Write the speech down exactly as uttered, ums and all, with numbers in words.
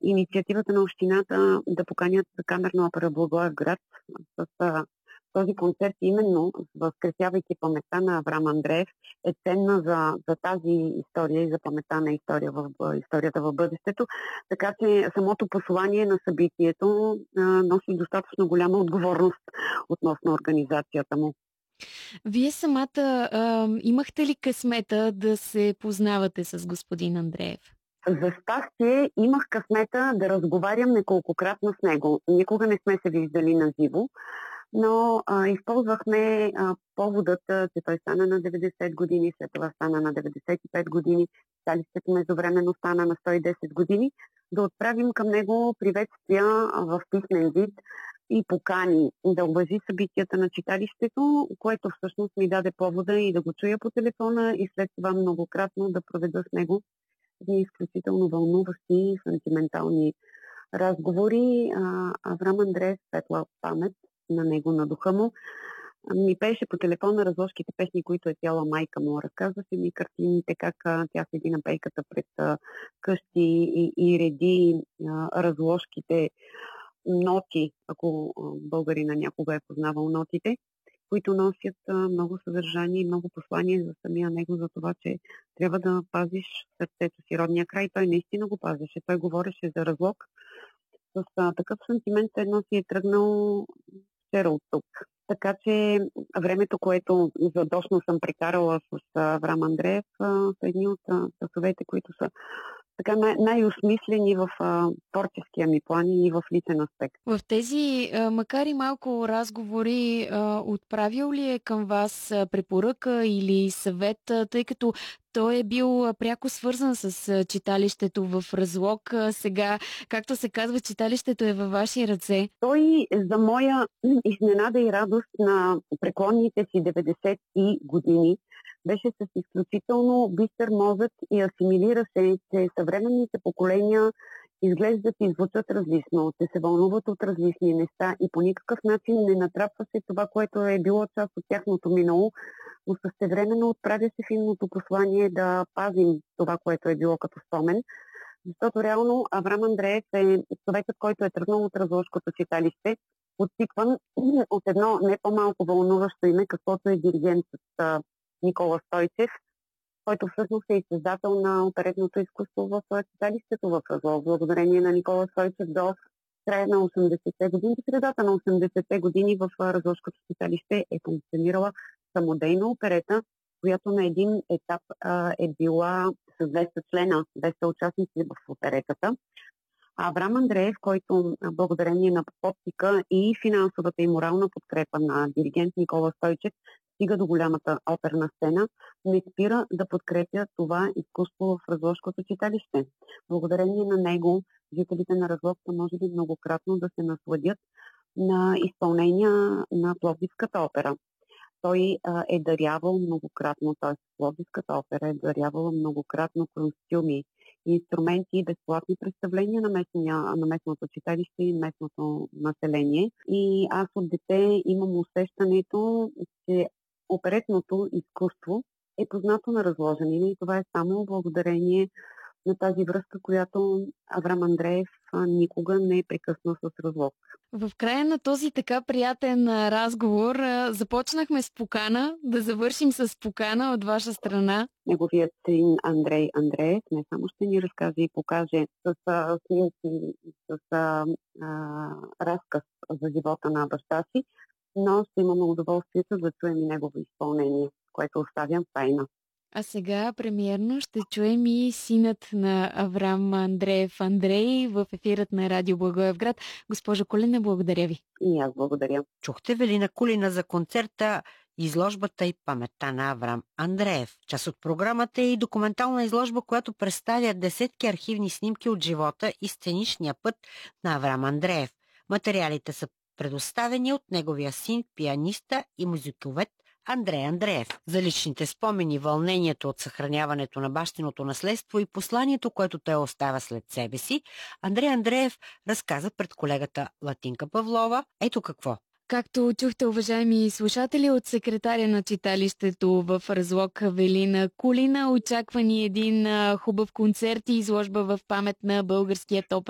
инициативата на общината да поканят камерна опера Благоевград с а, този концерт, именно възкресявайки паметта на Аврам Андреев, е ценна за, за тази история и за паметта на история в, историята в бъдещето. Така че самото послание на събитието а, носи достатъчно голяма отговорност относно организацията му. Вие самата а, имахте ли късмета да се познавате с господин Андреев? За щастие имах късмета да разговарям неколкократно с него. Никога не сме се виждали на живо, но а, използвахме а, поводът, че той стана на деветдесет години, след това стана на деветдесет и пет години, читалището междувременно стана на сто и десет години, да отправим към него приветствия в писмен вид и покани да уважи събитията на читалището, което всъщност ми даде повода и да го чуя по телефона и след това многократно да проведа с него изключително вълнуващи и сантиментални разговори. А, Аврам Андреев, светла памет на него, на духа му, ми пееше по телефона разложките песни, които е пяла майка му. Разказваше ми картините, как а, тя седи на пейката пред а, къщи и, и реди а, разложките ноти, ако а, българина някога е познавал нотите, които носят а, много съдържание и много послание за самия него, за това, че трябва да пазиш сърцето си, родния край. Той наистина го пазеше. Той говореше за разлог с а, такъв сантимент, едно си е тръгнал вчера от тук. Така че времето, което задочно съм прекарала с Аврам Андреев, са едни от часовете, които са така най- най-осмислени в а, творческия ми план и в личен аспект. В тези, а, макар и малко разговори, а, отправил ли е към вас а, препоръка или съвет, а, тъй като той е бил а, пряко свързан с а, читалището в Разлог. А, сега, както се казва, читалището е във ваши ръце. Той за моя изненада и радост на преклонните си деветдесет години беше с изключително бистър мозък и асимилира се, че съвременните поколения изглеждат и звучат различно, че се вълнуват от различни неща и по никакъв начин не натрапваше това, което е било част от тяхното минало, но същевременно отправяше финното послание да пазим това, което е било като спомен. Защото реално Аврам Андреев е човекът, който е тръгнал от Разложкото читалище, подтикван от едно не по-малко вълнуващо име, каквото е диригентът Никола Стойчев, който всъщност е и създател на оперетното изкуство в читалището в Разлог. Благодарение на Никола Стойчев до края на осемдесетте години, средата на осемдесетте години в Разложкото читалище е функционирала самодейна оперета, която на един етап а, е била с двеста члена, двеста участници в оперетата. А Аврам Андреев, който благодарение на подтика и финансовата и морална подкрепа на диригент Никола Стойчев стига до голямата оперна сцена, не спира да подкрепя това изкуство в Разложкото читалище. Благодарение на него жителите на Разлог може би многократно да се насладят на изпълнения на Пловдивската опера. Той а, е дарявал многократно, т.е. Пловдивската опера е дарявала многократно костюми, инструменти и безплатни представления на, местния, на местното читалище и местното население. И аз от дете имам усещането, че оперетното изкуство е познато на разложенина и това е само благодарение на тази връзка, която Аврам Андреев никога не е прекъснал с Разлог. В края на този така приятен разговор започнахме с покана, да завършим с покана от ваша страна. Неговият син Андрей Андреев не само ще ни разкаже и покаже с снимки, с а, а, разказ за живота на баща си, но ще имаме удоволствието да чуем и негово изпълнение, което оставям тайна. А сега премиерно ще чуем и синът на Аврам Андреев Андрей в ефирът на Радио Благоевград. Госпожо Кулина, благодаря ви. И аз благодаря. Чухте Велина Кулина за концерта изложбата и паметта на Аврам Андреев. Част от програмата е и документална изложба, която представя десетки архивни снимки от живота и сценичния път на Аврам Андреев. Материалите са предоставени от неговия син, пианиста и музиковед Андрей Андреев. За личните спомени, вълнението от съхраняването на бащиното наследство и посланието, което той оставя след себе си, Андрей Андреев разказа пред колегата Латинка Павлова. Ето какво. Както чухте, уважаеми слушатели, от секретаря на читалището в Разлог Велина Кулина, очаква ни един хубав концерт и изложба в памет на българският опер